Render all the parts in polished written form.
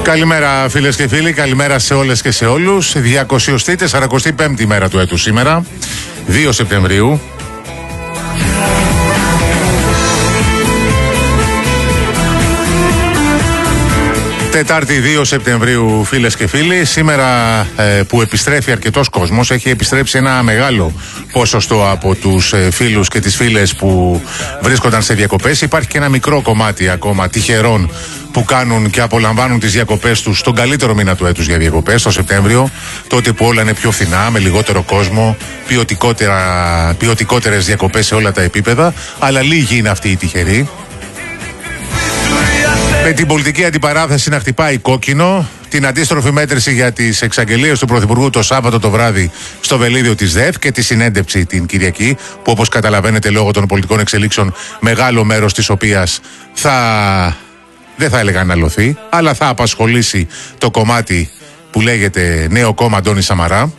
Καλημέρα φίλες και φίλοι, καλημέρα σε όλες και σε όλους. 245η μέρα του έτου σήμερα, 2 Σεπτεμβρίου. Τετάρτη 2 Σεπτεμβρίου φίλες και φίλοι. Σήμερα που επιστρέφει αρκετός κόσμος, έχει επιστρέψει ένα μεγάλο ποσοστό από τους φίλους και τις φίλες που βρίσκονταν σε διακοπές. Υπάρχει και ένα μικρό κομμάτι ακόμα τυχερών που κάνουν και απολαμβάνουν τις διακοπές τους στον καλύτερο μήνα του έτους για διακοπές, το Σεπτέμβριο, τότε που όλα είναι πιο φθηνά, με λιγότερο κόσμο, ποιοτικότερες διακοπές σε όλα τα επίπεδα, αλλά λίγοι είναι αυτοί οι τυχεροί. Με την πολιτική αντιπαράθεση να χτυπάει κόκκινο, την αντίστροφη μέτρηση για τις εξαγγελίες του Πρωθυπουργού το Σάββατο το βράδυ στο βελίδιο της ΔΕΘ και τη συνέντευξη την Κυριακή, που όπως καταλαβαίνετε λόγω των πολιτικών εξελίξεων μεγάλο μέρος της οποίας δεν θα έλεγα να αλωθεί, αλλά θα απασχολήσει το κομμάτι που λέγεται Νέο Κόμμα Αντώνη Σαμαρά.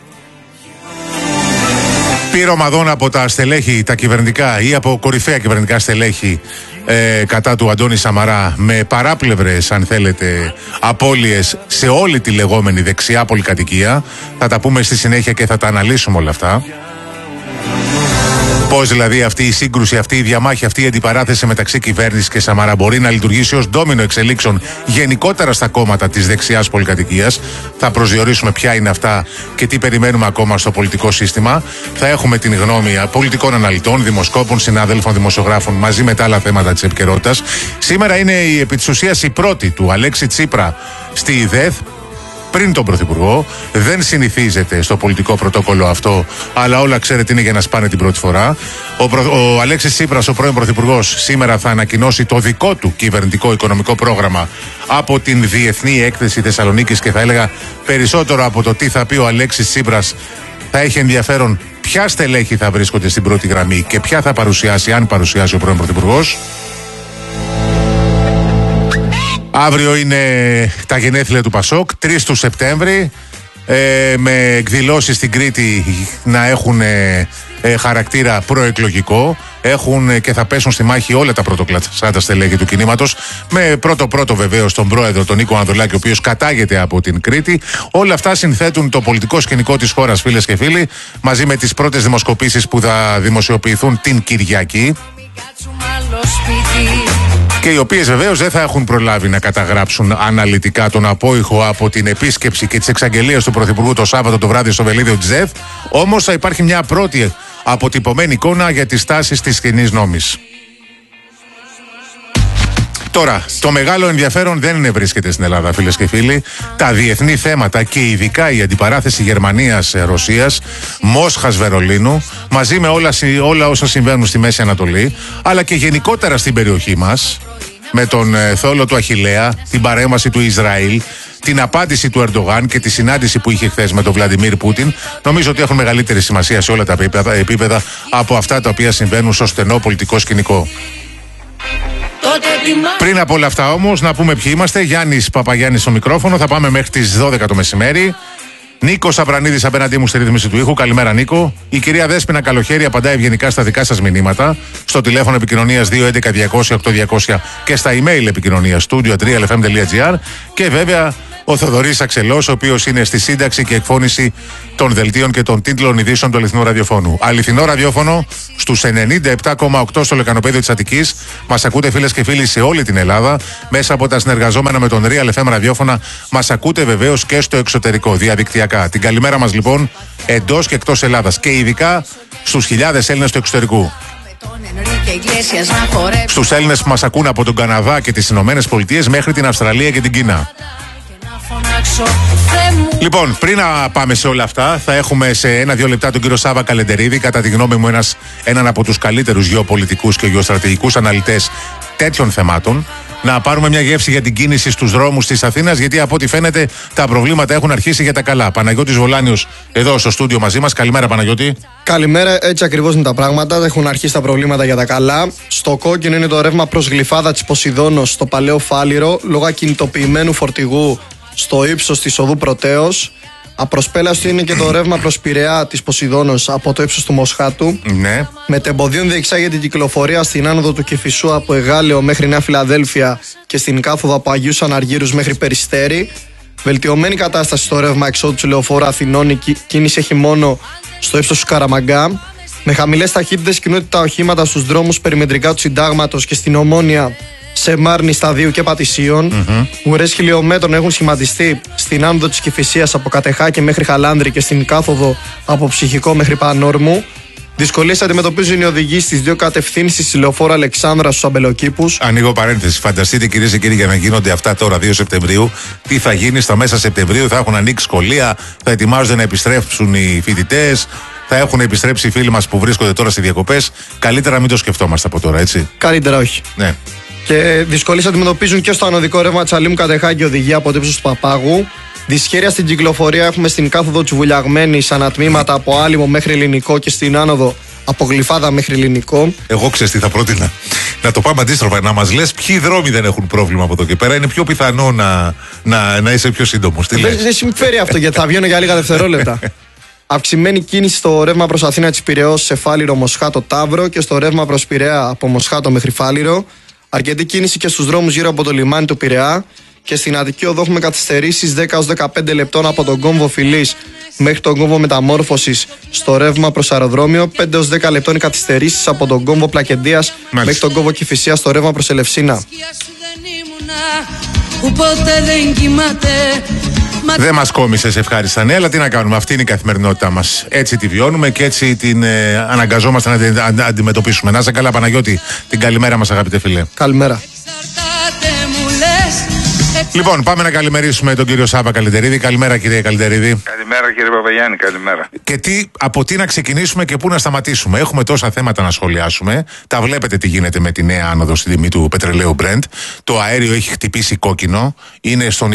Πυρομαδών από τα στελέχη, τα κυβερνητικά ή από κορυφαία κυβερνητικά στελέχη κατά του Αντώνη Σαμαρά, με παράπλευρες αν θέλετε απώλειες σε όλη τη λεγόμενη δεξιά πολυκατοικία. Θα τα πούμε στη συνέχεια και θα τα αναλύσουμε όλα αυτά. Πώς δηλαδή αυτή η σύγκρουση, αυτή η διαμάχη, αυτή η αντιπαράθεση μεταξύ κυβέρνησης και Σαμαρά μπορεί να λειτουργήσει ως ντόμινο εξελίξεων γενικότερα στα κόμματα της δεξιάς πολυκατοικίας. Θα προσδιορίσουμε ποια είναι αυτά και τι περιμένουμε ακόμα στο πολιτικό σύστημα. Θα έχουμε την γνώμη πολιτικών αναλυτών, δημοσκόπων, συναδέλφων, δημοσιογράφων, μαζί με τα άλλα θέματα της επικαιρότητας. Σήμερα είναι επί της ουσίας η πρώτη του Αλέξη Τσίπρα στη ΔΕΘ, πριν τον Πρωθυπουργό. Δεν συνηθίζεται στο πολιτικό πρωτόκολλο αυτό, αλλά όλα ξέρετε είναι για να σπάνε την πρώτη φορά. Ο Αλέξης Τσίπρας, ο πρώην Πρωθυπουργός, σήμερα θα ανακοινώσει το δικό του κυβερνητικό οικονομικό πρόγραμμα από την Διεθνή Έκθεση Θεσσαλονίκης, και θα έλεγα περισσότερο από το τι θα πει ο Αλέξης Τσίπρας θα έχει ενδιαφέρον ποια στελέχη θα βρίσκονται στην πρώτη γραμμή και ποια θα παρουσιάσει, αν παρουσιάσει, ο πρώην Πρωθυπουργός. Αύριο είναι τα γενέθλια του Πασόκ, 3 του Σεπτέμβρη, με εκδηλώσεις στην Κρήτη να έχουν χαρακτήρα προεκλογικό. Έχουν και θα πέσουν στη μάχη όλα τα πρωτοκλασσάτα στελέχη του κινήματος, με πρώτο βεβαίως τον πρόεδρο, τον Νίκο Ανδρουλάκη, ο οποίος κατάγεται από την Κρήτη. Όλα αυτά συνθέτουν το πολιτικό σκηνικό της χώρας, φίλες και φίλοι, μαζί με τις πρώτες δημοσκοπήσεις που θα δημοσιοποιηθούν την Κυριακή, και οι οποίες βεβαίως δεν θα έχουν προλάβει να καταγράψουν αναλυτικά τον απόϊχο από την επίσκεψη και τις εξαγγελίες του Πρωθυπουργού το Σάββατο το βράδυ στο βελίδιο της ΔΕΘ. Όμως θα υπάρχει μια πρώτη αποτυπωμένη εικόνα για τις τάσεις της κοινής νόμης. Τώρα, το μεγάλο ενδιαφέρον δεν βρίσκεται στην Ελλάδα, φίλες και φίλοι. Τα διεθνή θέματα και ειδικά η αντιπαράθεση Γερμανίας-Ρωσίας, Μόσχας-Βερολίνου, μαζί με όλα όσα συμβαίνουν στη Μέση Ανατολή, αλλά και γενικότερα στην περιοχή μας, με τον θόλο του Αχιλλέα, την παρέμβαση του Ισραήλ, την απάντηση του Ερντογάν και τη συνάντηση που είχε χθες με τον Βλαντιμίρ Πούτιν, νομίζω ότι έχουν μεγαλύτερη σημασία σε όλα τα επίπεδα από αυτά τα οποία συμβαίνουν στο στενό πολιτικό σκηνικό. Πριν από όλα αυτά όμως, να πούμε ποιοι είμαστε. Γιάννης Παπαγιάννης στο μικρόφωνο. Θα πάμε μέχρι τις 12 το μεσημέρι. Νίκος Αβρανίδης απέναντί μου στη ρύθμιση του ήχου. Καλημέρα, Νίκο. Η κυρία Δέσποινα Καλοχέρη απαντάει ευγενικά στα δικά σας μηνύματα. Στο τηλέφωνο επικοινωνίας 211-200-800 και στα email επικοινωνίας studio3lfm.gr. Και βέβαια ο Θοδωρής Αξελός, ο οποίος είναι στη σύνταξη και εκφώνηση των δελτίων και των τίτλων ειδήσεων του αληθινού ραδιοφώνου. Αληθινό ραδιόφωνο στους 97,8 στο λεκανοπέδιο της Αττικής. Μας ακούτε, φίλες και φίλοι, σε όλη την Ελλάδα. Μέσα από τα συνεργαζόμενα με τον Real FM ραδιόφωνα. Μας ακούτε βεβαίως και στο εξωτερικό, διαδικτυακά. Την καλημέρα μας λοιπόν εντός και εκτός Ελλάδας, και ειδικά στους χιλιάδες Έλληνες του εξωτερικού. Στους Έλληνες που μας ακούν από τον Καναδά και τις Ηνωμένες Πολιτείες μέχρι την Αυστραλία και την Κίνα. Λοιπόν, πριν να πάμε σε όλα αυτά, θα έχουμε σε 1-2 λεπτά τον κύριο Σάβα Καλεντερίδη, κατά τη γνώμη μου έναν από τους καλύτερους γεωπολιτικούς και γεωστρατηγικούς αναλυτές τέτοιων θεμάτων. Να πάρουμε μια γεύση για την κίνηση στους δρόμους της Αθήνας, γιατί από ό,τι φαίνεται τα προβλήματα έχουν αρχίσει για τα καλά. Παναγιώτης Βολάνιος εδώ στο στούντιο μαζί μας. Καλημέρα, Παναγιώτη. Καλημέρα, έτσι ακριβώς είναι τα πράγματα. Έχουν αρχίσει τα προβλήματα για τα καλά. Στο κόκκινο είναι το ρεύμα προς Γλυφάδα της Ποσειδώνος στο Παλαιό Φάληρο, λόγω ακινητοποιημένου φορτηγού στο ύψος της οδού Πρωτέως. Απροσπέλαστο είναι και το ρεύμα προς Πειραιά της Ποσειδώνος από το ύψος του Μοσχάτου. Ναι. Μετεμποδίων διεξάγεται την κυκλοφορία στην άνοδο του Κηφισού από Εγάλεο μέχρι Νέα Φιλαδέλφια και στην κάθοδο από Αγίους Αναργύρους μέχρι Περιστέρι. Βελτιωμένη κατάσταση στο ρεύμα εξόδου του Λεωφόρου Αθηνών. Η κίνηση έχει μόνο στο ύψος του Καραμαγκά. Με χαμηλές ταχύτητες κινούνται τα οχήματα στους δρόμους περιμετρικά του Συντάγματος και στην Ομόνια σε Μάρνη, Σταδίου και Πατησίων. Ουρές χιλιόμετρων έχουν σχηματιστεί στην άνοδο της Κηφισίας από Κατεχάκη μέχρι Χαλάνδρη και στην κάθοδο από Ψυχικό μέχρι Πανόρμου. Δυσκολίες αντιμετωπίζουν οι οδηγοί στις δύο κατευθύνσεις της Λεωφόρου Αλεξάνδρα στους Αμπελοκήπους. Ανοίγω παρένθεση. Φανταστείτε, κυρίες και κύριοι, για να γίνονται αυτά τώρα 2 Σεπτεμβρίου, τι θα γίνει στα μέσα Σεπτεμβρίου. Θα έχουν ανοίξει σχολεία, θα ετοιμάζονται να επιστρέψουν οι φοιτητές, θα έχουν επιστρέψει οι φίλοι μας που βρίσκονται τώρα σε διακοπές. Καλύτερα να μην το σκεφτόμαστε από τώρα, έτσι. Καλύτερα όχι. Ναι. Και δυσκολίες αντιμετωπίζουν και στο ανωδικό ρεύμα Τσαλίμου Κατεχάκη οδηγία από το ύψος του Παπάγου. Δυσχέρεια στην κυκλοφορία έχουμε στην κάθοδο της Βουλιαγμένης ανατμήματα από Άλυμο μέχρι Ελληνικό και στην άνοδο από Γλυφάδα μέχρι Ελληνικό. Εγώ ξέρεις τι θα πρότεινα. Να το πάμε αντίστροφα, να μας λες ποιοι δρόμοι δεν έχουν πρόβλημα από εδώ και πέρα. Είναι πιο πιθανό να είσαι πιο σύντομος. Δεν συμφέρει αυτό γιατί θα βγαίνω για λίγα δευτερόλεπτα. Αυξημένη κίνηση στο ρεύμα προς Αθήνα της Πειραιώς σε Φάληρο, Μοσχάτο, Ταύρο και στο ρεύμα προς Πειραιά από Μοσχάτο μέχρι Φάληρο. Αρκετή κίνηση και στους δρόμους γύρω από το λιμάνι του Πειραιά. Και στην Αττική Οδό έχουμε καθυστερήσεις 10-15 λεπτών από τον κόμβο Φιλής μέχρι τον κόμβο Μεταμόρφωσης στο ρεύμα προς αεροδρόμιο. 5-10 λεπτών οι καθυστερήσεις από τον κόμβο Πλακεντίας μέχρι τον κόμβο Κηφισίας στο ρεύμα προς Ελευσίνα. Δεν μας κόμισες ευχάριστα νέα, αλλά τι να κάνουμε, αυτή είναι η καθημερινότητά μας. Έτσι τη βιώνουμε και έτσι την αναγκαζόμαστε να την αντιμετωπίσουμε. Να είσαι καλά, Παναγιώτη. Την καλημέρα μας, αγαπητέ φίλε. Καλημέρα. Λοιπόν, πάμε να καλημερίσουμε τον κύριο Σάβα Καλυτερίδη. Καλημέρα, κύριε Καλυτερίδη. Καλημέρα, κύριε Παπαγιάννη, καλημέρα. Και από τι να ξεκινήσουμε και πού να σταματήσουμε. Έχουμε τόσα θέματα να σχολιάσουμε. Τα βλέπετε τι γίνεται με τη νέα άνοδο στην τιμή του πετρελαίου Brent. Το αέριο έχει χτυπήσει κόκκινο. Είναι στο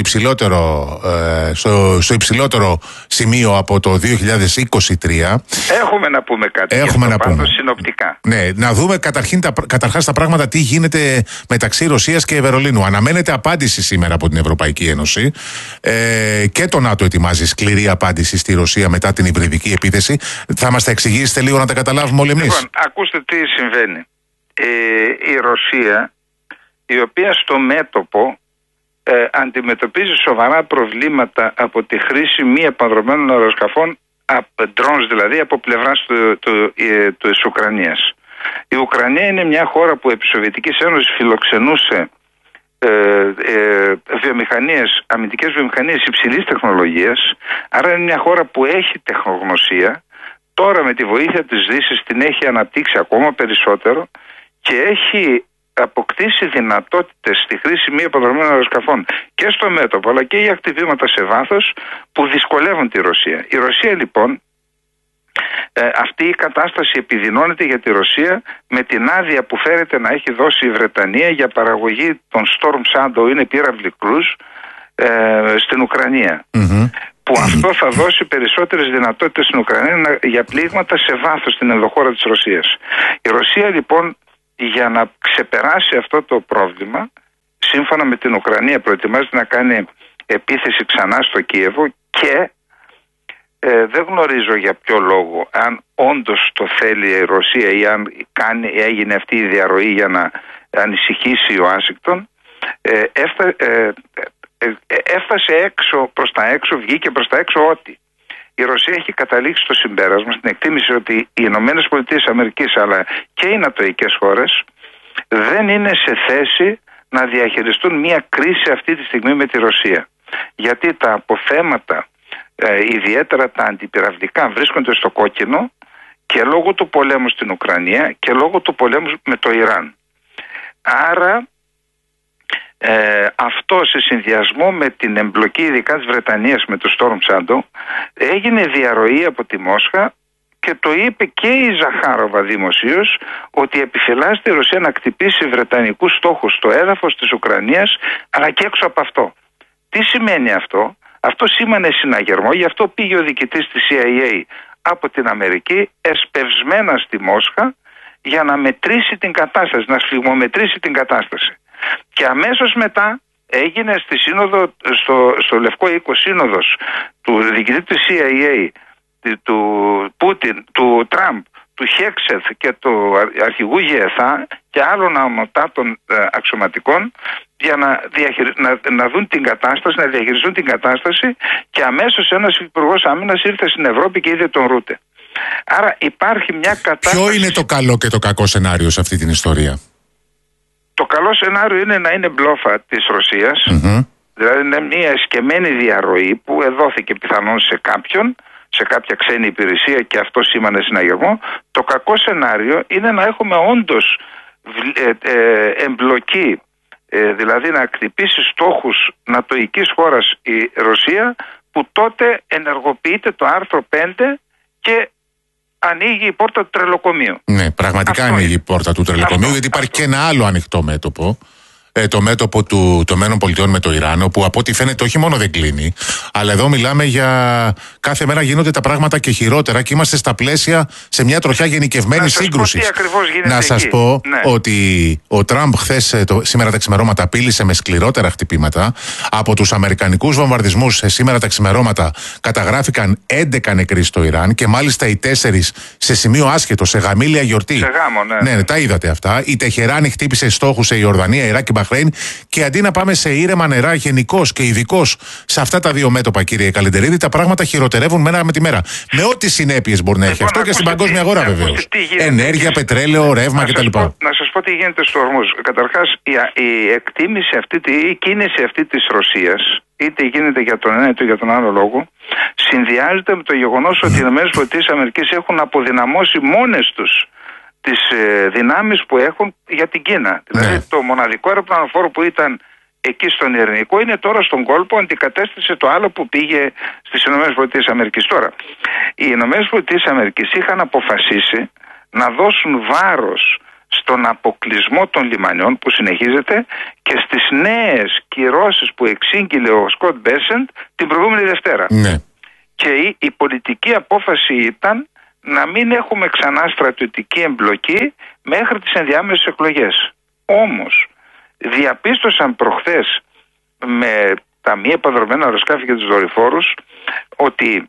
υψηλότερο σημείο από το 2023. Έχουμε να πούμε κάτι. Έχουμε να πούμε. Συνοπτικά. Ναι, να δούμε καταρχάς τα πράγματα τι γίνεται μεταξύ Ρωσίας και Βερολίνου. Αναμένεται απάντηση σήμερα από την Ευρωπαϊκή Ένωση και το ΝΑΤΟ ετοιμάζει σκληρή απάντηση στη Ρωσία μετά την υβριδική επίθεση. Θα μας τα εξηγήσετε λίγο να τα καταλάβουμε όλοι εμείς? Λοιπόν, ακούστε τι συμβαίνει. Η Ρωσία, η οποία στο μέτωπο αντιμετωπίζει σοβαρά προβλήματα από τη χρήση μη επανδρωμένων αεροσκαφών, drones δηλαδή, από πλευράς της Ουκρανίας. Η Ουκρανία είναι μια χώρα που επί Σοβιετικής Ένωσης φιλοξενούσε αμυντικές βιομηχανίες υψηλής τεχνολογίας, άρα είναι μια χώρα που έχει τεχνογνωσία. Τώρα με τη βοήθεια της Δύσης την έχει αναπτύξει ακόμα περισσότερο και έχει αποκτήσει δυνατότητες στη χρήση μη επανδρωμένων αεροσκαφών και στο μέτωπο αλλά και για ακτιβήματα σε βάθος που δυσκολεύουν τη Ρωσία. Η Ρωσία λοιπόν, αυτή η κατάσταση επιδεινώνεται για τη Ρωσία με την άδεια που φέρεται να έχει δώσει η Βρετανία για παραγωγή των Storm Shadow, είναι πύραυλοι Cruise, στην Ουκρανία. Που αυτό θα δώσει περισσότερες δυνατότητες στην Ουκρανία για πλήγματα σε βάθος στην ενδοχώρα της Ρωσίας. Η Ρωσία λοιπόν, για να ξεπεράσει αυτό το πρόβλημα, σύμφωνα με την Ουκρανία προετοιμάζεται να κάνει επίθεση ξανά στο Κίεβο και δεν γνωρίζω για ποιο λόγο, αν όντως το θέλει η Ρωσία ή αν έγινε αυτή η διαρροή για να ανησυχήσει ο Ουάσιγκτον, έφτασε έξω, προς τα έξω, βγήκε προς τα έξω ότι η Ρωσία έχει καταλήξει στο συμπέρασμα, στην εκτίμηση ότι οι Ηνωμένες Πολιτείες Αμερικής αλλά και οι νατοικές χώρες δεν είναι σε θέση να διαχειριστούν μια κρίση αυτή τη στιγμή με τη Ρωσία. Γιατί τα αποθέματα, ιδιαίτερα τα αντιπυραυλικά, βρίσκονται στο κόκκινο και λόγω του πολέμου στην Ουκρανία και λόγω του πολέμου με το Ιράν. Άρα αυτό σε συνδυασμό με την εμπλοκή ειδικά της Βρετανίας με το Storm Shadow έγινε διαρροή από τη Μόσχα και το είπε και η Ζαχάροβα δημοσίως ότι επιφυλάσσεται η Ρωσία να χτυπήσει βρετανικούς στόχους στο έδαφος της Ουκρανίας αλλά και έξω από αυτό. Τι σημαίνει αυτό? Αυτό σήμανε συναγερμό, γι' αυτό πήγε ο διοικητής της CIA από την Αμερική εσπευσμένα στη Μόσχα για να μετρήσει την κατάσταση, να σφιγμομετρήσει την κατάσταση. Και αμέσως μετά έγινε στη σύνοδο, στο Λευκό Οίκο σύνοδος του διοικητή της CIA, του Πούτιν, του Τραμπ, του Χέξεθ και του αρχηγού ΓΕΘΑ και άλλων αμοτάτων αξιωματικών για να δουν την κατάσταση, να διαχειριστούν την κατάσταση, και αμέσως ένας υπουργός άμυνας ήρθε στην Ευρώπη και είδε τον Ρούτε. Άρα υπάρχει μια κατάσταση. Ποιο είναι το καλό και το κακό σενάριο σε αυτή την ιστορία? Το καλό σενάριο είναι να είναι μπλόφα της Ρωσίας, δηλαδή είναι μια εσκεμμένη διαρροή που εδόθηκε πιθανόν σε κάποιον, σε κάποια ξένη υπηρεσία, και αυτό σήμανε συναγερμό. Το κακό σενάριο είναι να έχουμε όντως εμπλοκή, δηλαδή να χτυπήσει στόχους νατοικής χώρας η Ρωσία, που τότε ενεργοποιείται το άρθρο 5 και ανοίγει η πόρτα του τρελοκομείου. Ναι, πραγματικά ανοίγει η πόρτα του τρελοκομείου, γιατί υπάρχει και ένα άλλο ανοιχτό μέτωπο. Το μέτωπο των ΗΠΑ με το Ιράν, όπου από ό,τι φαίνεται όχι μόνο δεν κλείνει, αλλά εδώ μιλάμε για κάθε μέρα γίνονται τα πράγματα και χειρότερα, και είμαστε στα πλαίσια σε μια τροχιά γενικευμένη σύγκρουση. Να σας πω ότι ο Τραμπ σήμερα τα ξημερώματα απείλησε με σκληρότερα χτυπήματα. Από τους αμερικανικούς βομβαρδισμούς σήμερα τα ξημερώματα καταγράφηκαν 11 νεκροί στο Ιράν, και μάλιστα οι 4 σε σημείο άσχετο, σε γαμήλια γιορτή. Σε γάμο, ναι, τα είδατε αυτά. Η Τεχεράνη χτύπησε στόχους σε Ιορδανία, Ιράκ και Μπαχρέιν, και αντί να πάμε σε ήρεμα νερά γενικώς και ειδικώς σε αυτά τα δύο μέτωπα, κύριε Καλεντερίδη, τα πράγματα χειροτερεύουν μέρα με τη μέρα. Με ό,τι συνέπειες μπορεί να έχει αυτό και στην παγκόσμια αγορά, βεβαίως. Ενέργεια, πετρέλαιο, ρεύμα κτλ. Να σας πω τι γίνεται στο Ορμούζ. Καταρχάς, η εκτίμηση αυτή, η κίνηση αυτή της Ρωσίας, είτε γίνεται για τον ένα είτε για τον άλλο λόγο, συνδυάζεται με το γεγονός ότι οι ΗΠΑ έχουν αποδυναμώσει μόνες τους τις δυνάμεις που έχουν για την Κίνα. Δηλαδή το μοναδικό αεροπλανοφόρο που ήταν εκεί στον Ειρηνικό είναι τώρα στον κόλπο, αντικατέστησε το άλλο που πήγε στις ΗΠΑ. Τώρα, οι ΗΠΑ είχαν αποφασίσει να δώσουν βάρος στον αποκλεισμό των λιμανιών που συνεχίζεται και στις νέες κυρώσεις που εξήγηλε ο Σκοτ Μπέσεντ την προηγούμενη Δευτέρα. Και η πολιτική απόφαση ήταν να μην έχουμε ξανά στρατιωτική εμπλοκή μέχρι τις ενδιάμεσες εκλογές. Όμως διαπίστωσαν προχθές με τα μη επανδρομένα αεροσκάφη και τους δορυφόρους ότι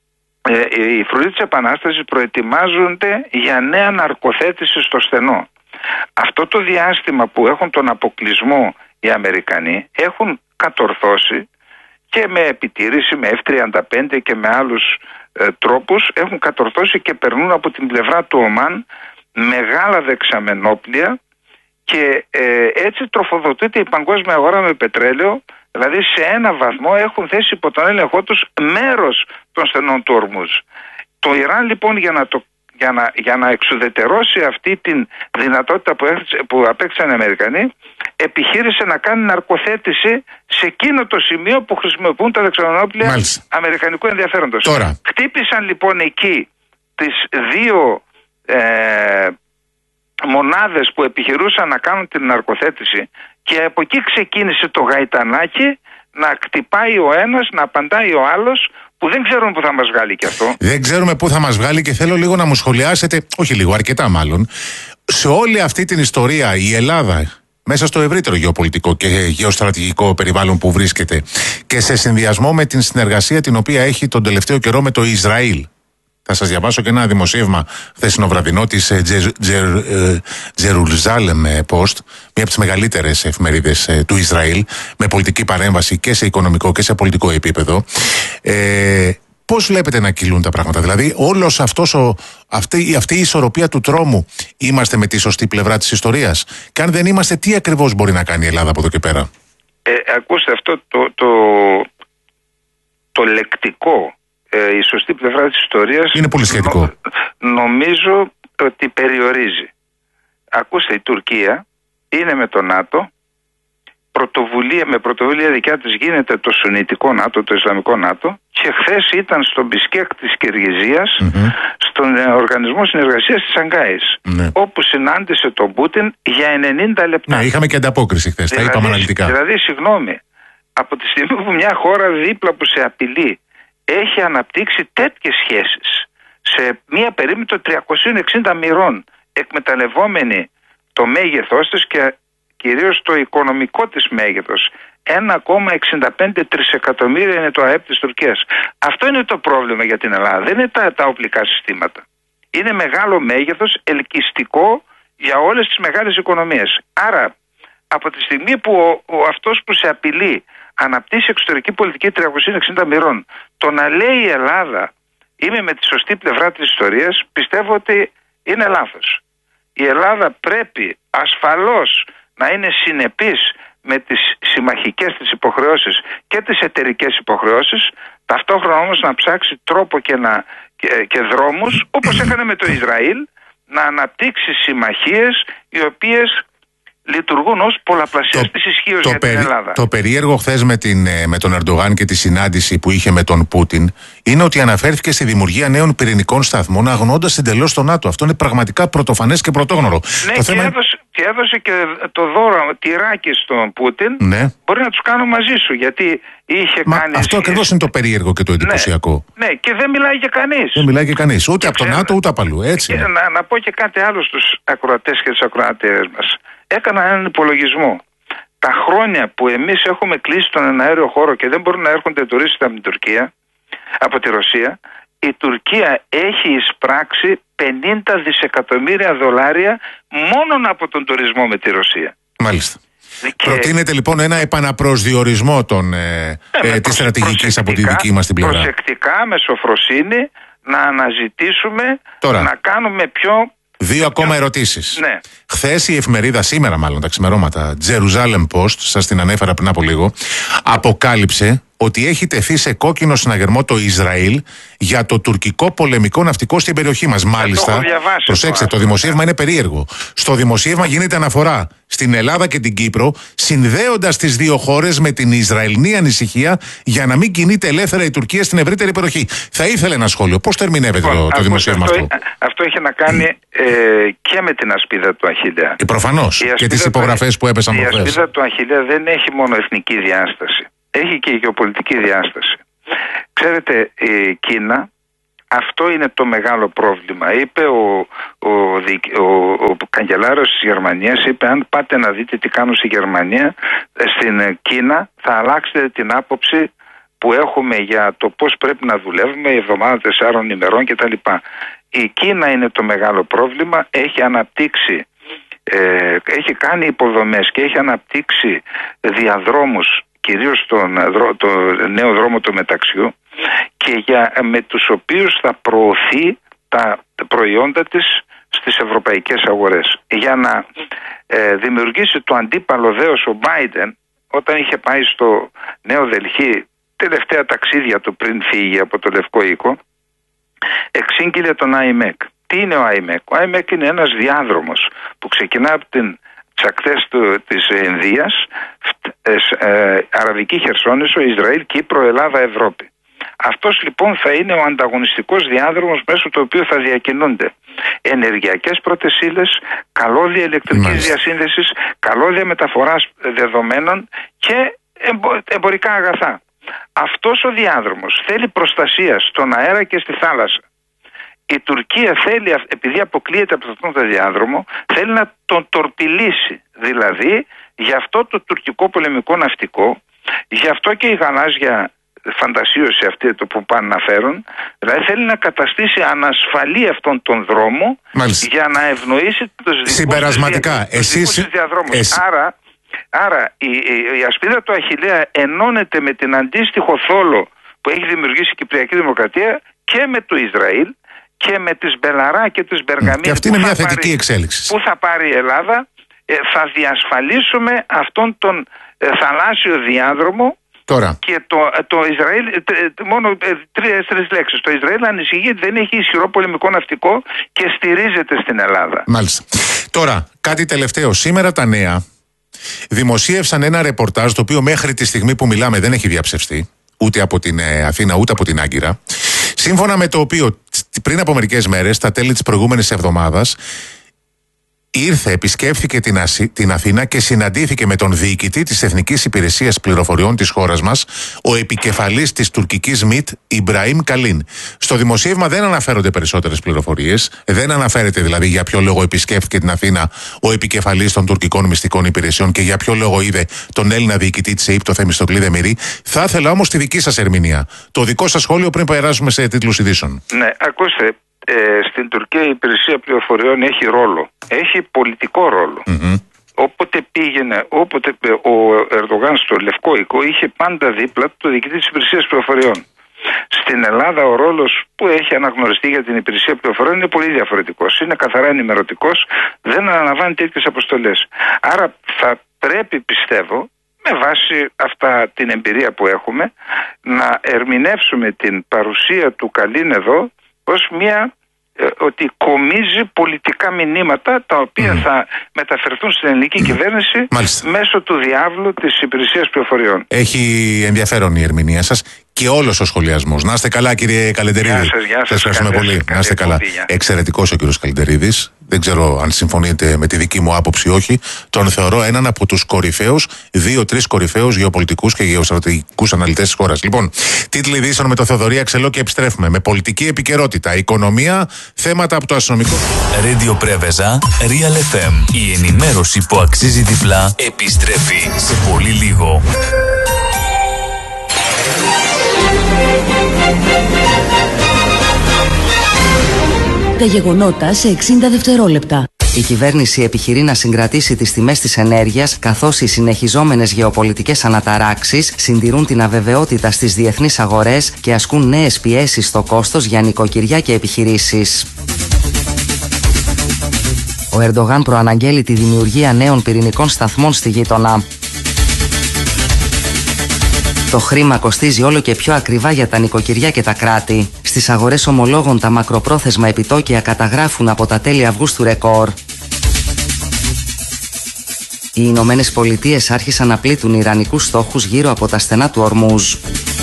οι φρουροί της Επανάστασης προετοιμάζονται για νέα ναρκοθέτηση στο στενό. Αυτό το διάστημα που έχουν τον αποκλεισμό οι Αμερικανοί έχουν κατορθώσει και με επιτήρηση, με F-35 και με άλλους τρόπους, έχουν κατορθώσει και περνούν από την πλευρά του Ομάν μεγάλα δεξαμενόπλια, και έτσι τροφοδοτείται η παγκόσμια αγορά με πετρέλαιο. Δηλαδή σε ένα βαθμό έχουν θέσει υπό τον έλεγχό τους μέρος των στενών του Ορμούζ. Το Ιράν λοιπόν για να εξουδετερώσει αυτή τη δυνατότητα που απέκτησαν οι Αμερικανοί, επιχείρησε να κάνει ναρκοθέτηση σε εκείνο το σημείο που χρησιμοποιούν τα δεξαμενόπλια αμερικανικού ενδιαφέροντος. Τώρα. Χτύπησαν λοιπόν εκεί τις δύο μονάδες που επιχειρούσαν να κάνουν την ναρκοθέτηση, και από εκεί ξεκίνησε το γαϊτανάκι να χτυπάει ο ένας, να απαντάει ο άλλος, που δεν ξέρουμε πού θα μας βγάλει και αυτό. Δεν ξέρουμε πού θα μας βγάλει, και θέλω λίγο να μου σχολιάσετε, όχι λίγο, αρκετά μάλλον, σε όλη αυτή την ιστορία η Ελλάδα, μέσα στο ευρύτερο γεωπολιτικό και γεωστρατηγικό περιβάλλον που βρίσκεται, και σε συνδυασμό με την συνεργασία την οποία έχει τον τελευταίο καιρό με το Ισραήλ. Θα σας διαβάσω και ένα δημοσίευμα χθεσινό βραδινό της Jerusalem Post, μία από τις μεγαλύτερες εφημερίδες του Ισραήλ, με πολιτική παρέμβαση και σε οικονομικό και σε πολιτικό επίπεδο. Πώς βλέπετε να κυλούν τα πράγματα? Δηλαδή όλος αυτή η ισορροπία του τρόμου, είμαστε με τη σωστή πλευρά της ιστορίας? Και αν δεν είμαστε, τι ακριβώς μπορεί να κάνει η Ελλάδα από εδώ και πέρα? Ακούστε, αυτό το λεκτικό, η σωστή πλευρά της ιστορίας, είναι πολύ σχετικό. Νομίζω ότι περιορίζει. Ακούστε, η Τουρκία είναι με το ΝΑΤΟ, με πρωτοβουλία δικιά της γίνεται το Σουνιτικό ΝΑΤΟ, το Ισλαμικό ΝΑΤΟ, και χθες ήταν στο Μπισκέκ της Κυργιζίας, στον Οργανισμό Συνεργασίας της Σανγκάης, όπου συνάντησε τον Πούτιν για 90 λεπτά. Ναι, είχαμε και ανταπόκριση χθες, τα είπαμε αναλυτικά. Δηλαδή, συγγνώμη, από τη στιγμή που μια χώρα δίπλα που σε απειλεί έχει αναπτύξει τέτοιες σχέσεις σε μια περίμετρο 360 μοιρών, εκμεταλλευόμενη το μέγεθός της και κυρίως το οικονομικό της μέγεθος, 1,65 τρισεκατομμύρια είναι το ΑΕΠ της Τουρκίας. Αυτό είναι το πρόβλημα για την Ελλάδα. Δεν είναι τα οπλικά συστήματα. Είναι μεγάλο μέγεθος, ελκυστικό για όλες τις μεγάλες οικονομίες. Άρα, από τη στιγμή που αυτός που σε απειλεί αναπτύσσει εξωτερική πολιτική 360 μοιρών, το να λέει η Ελλάδα είμαι με τη σωστή πλευρά της ιστορίας, πιστεύω ότι είναι λάθος. Η Ελλάδα πρέπει ασφαλώς να είναι συνεπής με τις συμμαχικές της υποχρεώσεις και τις εταιρικές υποχρεώσεις, ταυτόχρονα όμως να ψάξει τρόπο και δρόμους, όπως έκανε με το Ισραήλ, να αναπτύξει συμμαχίες οι οποίες λειτουργούν ως πολλαπλασιαστής ισχύως για την Ελλάδα. Το περίεργο χθες με τον Ερντογάν και τη συνάντηση που είχε με τον Πούτιν είναι ότι αναφέρθηκε στη δημιουργία νέων πυρηνικών σταθμών, αγνοώντας εντελώς το ΝΑΤΟ. Αυτό είναι πραγματικά πρωτοφανές και πρωτόγνωρο. Ναι, και έδωσε και το δώρο τυράκι στον Πούτιν. Ναι. Μπορεί να τους κάνω μαζί σου, γιατί είχε κάνει. Αυτό ακριβώς είναι το περίεργο και το εντυπωσιακό. Ναι, και δεν μιλάει και κανείς. Δεν μιλάει και κανείς. Ούτε από το ΝΑΤΟ ούτε από αλλού. Έτσι. Να πω και κάτι άλλο στους ακροατές και τις ακροατές μας. Έκανα έναν υπολογισμό. Τα χρόνια που εμείς έχουμε κλείσει τον εναέριο χώρο και δεν μπορούν να έρχονται τουρίστες από την Τουρκία, από τη Ρωσία, η Τουρκία έχει εισπράξει 50 δισεκατομμύρια δολάρια μόνο από τον τουρισμό με τη Ρωσία. Μάλιστα. Προτείνεται λοιπόν ένα επαναπροσδιορισμό της στρατηγικής από τη δική μας την πλευρά. Προσεκτικά, με σοφροσύνη, να αναζητήσουμε, τώρα, να κάνουμε πιο... Δύο ακόμα ερωτήσεις. Ναι. Χθες η εφημερίδα, σήμερα μάλλον τα ξημερώματα, Jerusalem Post, σας την ανέφερα πριν από λίγο, αποκάλυψε ότι έχει τεθεί σε κόκκινο συναγερμό το Ισραήλ για το τουρκικό πολεμικό ναυτικό στην περιοχή μας. Μάλιστα, προσέξτε, το δημοσίευμα είναι περίεργο. Στο δημοσίευμα γίνεται αναφορά στην Ελλάδα και την Κύπρο, συνδέοντας τις δύο χώρες με την Ισραηλινή ανησυχία για να μην κινείται ελεύθερα η Τουρκία στην ευρύτερη περιοχή. Θα ήθελε ένα σχόλιο. Πώς το ερμηνεύεται το δημοσίευμα αυτό? Αυτό έχει να κάνει και με την ασπίδα του Αχιλλέα. Προφανώς. Και τις υπογραφές που έπεσαν προχθές. Η ασπίδα του Αχιλλέα δεν έχει μόνο εθνική διάσταση. Έχει και γεωπολιτική διάσταση. Ξέρετε, η Κίνα, αυτό είναι το μεγάλο πρόβλημα. Είπε ο καγκελάριος της Γερμανίας, είπε αν πάτε να δείτε τι κάνουν στη Γερμανία, στην Κίνα θα αλλάξετε την άποψη που έχουμε για το πώς πρέπει να δουλεύουμε η εβδομάδα 4 ημερών κτλ. Η Κίνα είναι το μεγάλο πρόβλημα, έχει αναπτύξει, έχει κάνει υποδομές και έχει αναπτύξει διαδρόμους, κυρίως το νέο δρόμο του μεταξιού, και με τους οποίους θα προωθεί τα προϊόντα της στις ευρωπαϊκές αγορές. Για να δημιουργήσει το αντίπαλο δέος ο Biden, όταν είχε πάει στο Νέο Δελχή, τελευταία ταξίδια του πριν φύγει από το Λευκό Οίκο, εξήγηλε τον IMEC. Τι είναι ο IMEC? Ο IMEC είναι ένας διάδρομος που ξεκινά από τις ακτές της Ινδίας, Αραβική Χερσόνησο, Ισραήλ, Κύπρο, Ελλάδα, Ευρώπη. Αυτός λοιπόν θα είναι ο ανταγωνιστικός διάδρομος μέσω του οποίου θα διακινούνται ενεργειακές πρώτες ύλες, καλώδια ηλεκτρικής διασύνδεσης, καλώδια μεταφοράς δεδομένων και εμπορικά αγαθά. Αυτός ο διάδρομος θέλει προστασία στον αέρα και στη θάλασσα. Η Τουρκία θέλει, επειδή αποκλείεται από αυτόν τον διάδρομο, θέλει να τον τορπιλήσει. Δηλαδή, γι' αυτό το τουρκικό πολεμικό ναυτικό, γι' αυτό και η γαλάζια φαντασίωση αυτή που πάνε να φέρουν, δηλαδή θέλει να καταστήσει ανασφαλή αυτόν τον δρόμο. Μάλιστα. Για να ευνοήσει τους δικούς διαδρόμους. Άρα η ασπίδα του Αχιλλέα ενώνεται με την αντίστοιχο θόλο που έχει δημιουργήσει η Κυπριακή Δημοκρατία και με το Ισραήλ και με τις Μπελαρά και τις Μπεργαμίνη. Και αυτή είναι μια θετική εξέλιξη. Πού θα πάρει η Ελλάδα? Θα διασφαλίσουμε αυτόν τον θαλάσσιο διάδρομο. Τώρα. Και το Ισραήλ, μόνο τρεις λέξεις. Το Ισραήλ ανησυχεί ότι δεν έχει ισχυρό πολεμικό ναυτικό και στηρίζεται στην Ελλάδα. Μάλιστα. Τώρα, κάτι τελευταίο. Σήμερα τα νέα δημοσίευσαν ένα ρεπορτάζ, το οποίο μέχρι τη στιγμή που μιλάμε δεν έχει διαψευστεί ούτε από την Αθήνα ούτε από την Άγκυρα, σύμφωνα με το οποίο πριν από μερικές μέρες, στα τέλη της προηγούμενης εβδομάδας, ήρθε, επισκέφθηκε την Αθήνα και συναντήθηκε με τον διοικητή της Εθνικής Υπηρεσίας Πληροφοριών της χώρας μας, ο επικεφαλής της τουρκικής ΜΙΤ, Ιμπραήμ Καλίν. Στο δημοσίευμα δεν αναφέρονται περισσότερες πληροφορίες, δεν αναφέρεται δηλαδή για ποιο λόγο επισκέφθηκε την Αθήνα ο επικεφαλής των τουρκικών μυστικών υπηρεσιών και για ποιο λόγο είδε τον Έλληνα διοικητή της ΕΥΠ, το Θεμιστοκλή Δεμիրή. Θα ήθελα όμως τη δική σας ερμηνεία, το δικό σας σχόλιο πριν περάσουμε σε τίτλους ειδήσεων. Ναι, ακούστε. Στην Τουρκία η υπηρεσία πληροφοριών έχει ρόλο. Έχει πολιτικό ρόλο. Όποτε ο Ερντογάν στο Λευκό Οίκο είχε πάντα δίπλα το διοικητή της υπηρεσίας πληροφοριών. Στην Ελλάδα ο ρόλος που έχει αναγνωριστεί για την υπηρεσία πληροφοριών είναι πολύ διαφορετικός. Είναι καθαρά ενημερωτικός, δεν αναλαμβάνει τέτοιες αποστολές. Άρα θα πρέπει, πιστεύω, με βάση αυτά την εμπειρία που έχουμε, να ερμηνεύσουμε την παρουσία του Καλίν εδώ ως ότι κομίζει πολιτικά μηνύματα τα οποία θα μεταφερθούν στην ελληνική κυβέρνηση μέσω του διάβλου της υπηρεσίας πληροφοριών. Έχει ενδιαφέρον η ερμηνεία σας και όλος ο σχολιασμός. Να είστε καλά, κύριε Καλεντερίδη. Γεια σας. Ευχαριστούμε πολύ. Να είστε καλά. Εξαιρετικός ο κύριος Καλεντερίδης. Δεν ξέρω αν συμφωνείτε με τη δική μου άποψη ή όχι. Τον θεωρώ έναν από τους κορυφαίους, 2-3 κορυφαίους γεωπολιτικούς και γεωστρατηγικούς αναλυτές της χώρας. Λοιπόν, τίτλοι ειδήσεων με το Θοδωρή Αξελό και επιστρέφουμε με πολιτική επικαιρότητα, οικονομία, θέματα από το αστυνομικό. Radio Πρέβεζα, Real FM. Η ενημέρωση που αξίζει διπλά επιστρέφει σε πολύ λίγο. Τα γεγονότα σε 60 δευτερόλεπτα. Η κυβέρνηση επιχειρεί να συγκρατήσει τις τιμές της ενέργειας, καθώς οι συνεχιζόμενες γεωπολιτικές αναταράξεις συντηρούν την αβεβαιότητα στις διεθνείς αγορές και ασκούν νέες πιέσεις στο κόστος για νοικοκυριά και επιχειρήσεις. Ο Ερντογάν προαναγγέλει τη δημιουργία νέων πυρηνικών σταθμών στη γείτονα. Το χρήμα κοστίζει όλο και πιο ακριβά για τα νοικοκυριά και τα κράτη. Στις αγορές ομολόγων τα μακροπρόθεσμα επιτόκια καταγράφουν από τα τέλη Αυγούστου ρεκόρ. Οι Ηνωμένες Πολιτείες άρχισαν να πλήττουν ιρανικούς στόχους γύρω από τα στενά του Ορμούζ.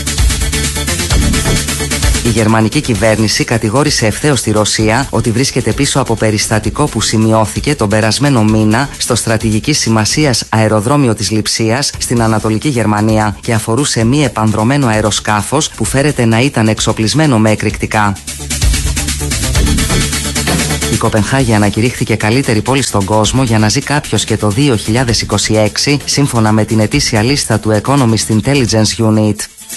Η γερμανική κυβέρνηση κατηγόρησε ευθέως τη Ρωσία ότι βρίσκεται πίσω από περιστατικό που σημειώθηκε τον περασμένο μήνα στο στρατηγικής σημασίας αεροδρόμιο της Λειψίας στην Ανατολική Γερμανία και αφορούσε μη επανδρωμένο αεροσκάφος που φέρεται να ήταν εξοπλισμένο με εκρηκτικά. Η Κοπενχάγη ανακηρύχθηκε καλύτερη πόλη στον κόσμο για να ζει κάποιος και το 2026, σύμφωνα με την ετήσια λίστα του Economist Intelligence Unit.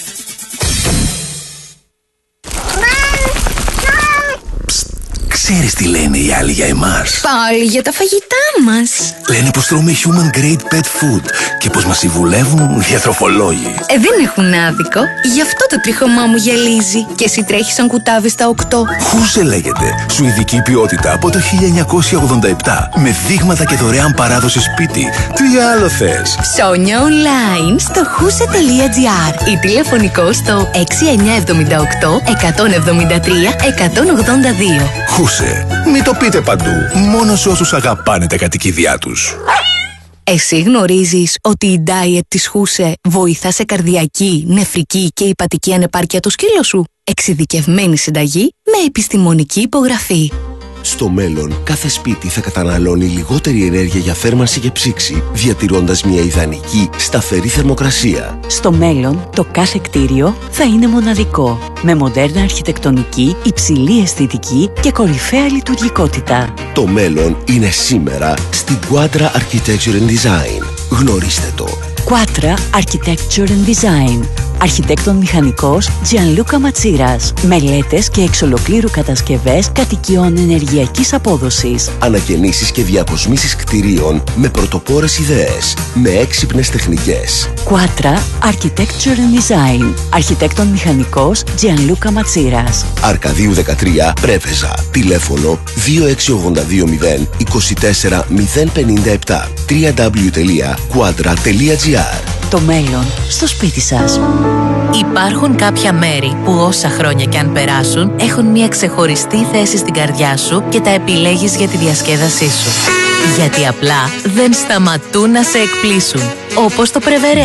Ξέρεις τι λένε οι άλλοι για εμάς? Πάλι για τα φαγητά μας. Λένε πως τρώμε human grade pet food και πως μας συμβουλεύουν διατροφολόγοι. Δεν έχουν άδικο. Γι' αυτό το τρίχωμά μου γυαλίζει. Και εσύ τρέχεις σαν κουτάβι στα 8. Χούσε λέγεται. Σουηδική ποιότητα από το 1987. Με δείγματα και δωρεάν παράδοση σπίτι. Τι άλλο θες? Ψώνια online στο huse.gr ή τηλεφωνικό στο 6978 173 182. Χούσε. Μην το πείτε παντού. Μόνο σε όσους αγαπάνε τα κατοικίδια τους. Εσύ γνωρίζεις ότι η diet της Χούσε βοηθά σε καρδιακή, νεφρική και υπατική ανεπάρκεια του σκύλου σου? Εξειδικευμένη συνταγή με επιστημονική υπογραφή. Στο μέλλον, κάθε σπίτι θα καταναλώνει λιγότερη ενέργεια για θέρμανση και ψήξη, διατηρώντας μια ιδανική, σταθερή θερμοκρασία. Στο μέλλον, το κάθε κτίριο θα είναι μοναδικό, με μοντέρνα αρχιτεκτονική, υψηλή αισθητική και κορυφαία λειτουργικότητα. Το μέλλον είναι σήμερα στην Quadra Architecture and Design. Γνωρίστε το. Quadra Architecture and Design. Αρχιτέκτον μηχανικός Gianluca Matsiras. Μελέτες και εξ ολοκλήρου κατασκευές κατοικιών ενεργειακής απόδοσης. Ανακαινήσεις και διακοσμήσεις κτηρίων με πρωτοπόρες ιδέες, με έξυπνες τεχνικές. Quadra Architecture and Design. Αρχιτέκτον μηχανικός Gianluca Matsiras. Αρκαδίου 13, Πρέβεζα. Τηλέφωνο 2682 024 057. www.quadra.gr. Το μέλλον στο σπίτι σας. Υπάρχουν κάποια μέρη που όσα χρόνια κι αν περάσουν έχουν μια ξεχωριστή θέση στην καρδιά σου και τα επιλέγεις για τη διασκέδασή σου. Γιατί απλά δεν σταματούν να σε εκπλήσουν. Όπως το Πρεβερέ.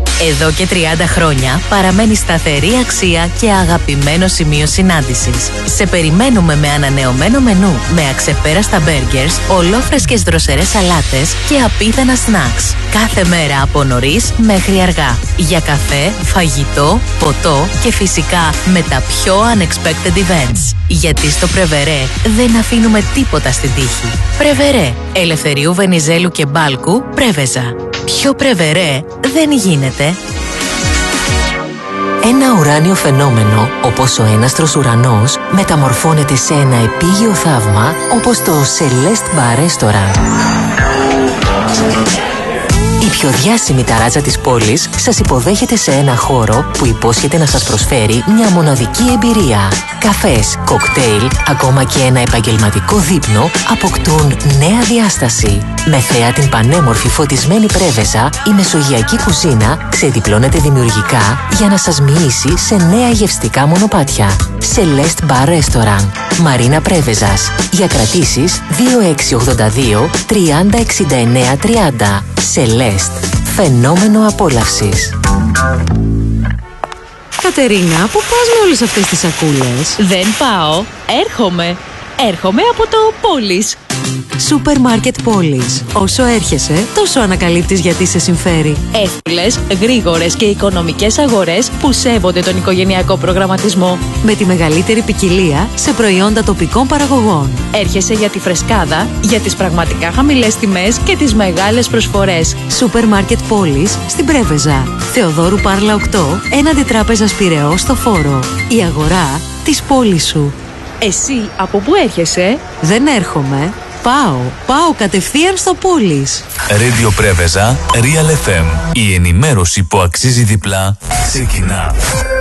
Εδώ και 30 χρόνια παραμένει σταθερή αξία και αγαπημένο σημείο συνάντησης. Σε περιμένουμε με ανανεωμένο μενού, με αξεπέραστα μπέργκερς, ολόφρεσκες δροσερές σαλάτες και απίθανα σνακς. Κάθε μέρα από νωρίς μέχρι αργά. Για καφέ, φαγητό, ποτό και φυσικά με τα πιο unexpected events. Γιατί στο Πρεβερέ δεν αφήνουμε τίποτα στην τύχη. Πρεβερέ, Ελευθερίου Βενιζέλου και Μπάλκου, Πρέβεζα. Πιο Πρεβερέ δεν γίνεται. Ένα ουράνιο φαινόμενο, όπως ο έναστρος ουρανός, μεταμορφώνεται σε ένα επίγειο θαύμα, όπως το Celeste Bar Restaurant. Η πιο διάσημη ταράτζα της πόλης σας υποδέχεται σε ένα χώρο που υπόσχεται να σας προσφέρει μια μοναδική εμπειρία. Καφές, κοκτέιλ, ακόμα και ένα επαγγελματικό δείπνο αποκτούν νέα διάσταση. Με θέα την πανέμορφη φωτισμένη Πρέβεζα, η μεσογειακή κουζίνα ξεδιπλώνεται δημιουργικά για να σας μοιήσει σε νέα γευστικά μονοπάτια. Celeste Bar Restaurant, Μαρίνα Πρέβεζας. Για κρατήσεις 2682 30 69 30. Celeste, φαινόμενο απόλαυσης. Κατερίνα, πού πας με όλες αυτές τις σακούλες? Δεν πάω, έρχομαι από το Πόλης. Σούπερ μάρκετ Πόλης. Όσο έρχεσαι, τόσο ανακαλύπτεις γιατί σε συμφέρει. Εύκολες, γρήγορες και οικονομικές αγορές που σέβονται τον οικογενειακό προγραμματισμό. Με τη μεγαλύτερη ποικιλία σε προϊόντα τοπικών παραγωγών. Έρχεσαι για τη φρεσκάδα, για τις πραγματικά χαμηλές τιμές και τις μεγάλες προσφορές. Σούπερ μάρκετ Πόλης στην Πρέβεζα. Θεοδόρου Πάρλα 8, έναντι τράπεζας Πειραιώς στο Φόρο. Η αγορά της πόλης σου. Εσύ από πού έρχεσαι? Δεν έρχομαι. Πάω κατευθείαν στο Πόλης. Radio Πρέβεζα, Real FM. Η ενημέρωση που αξίζει διπλά ξεκινά.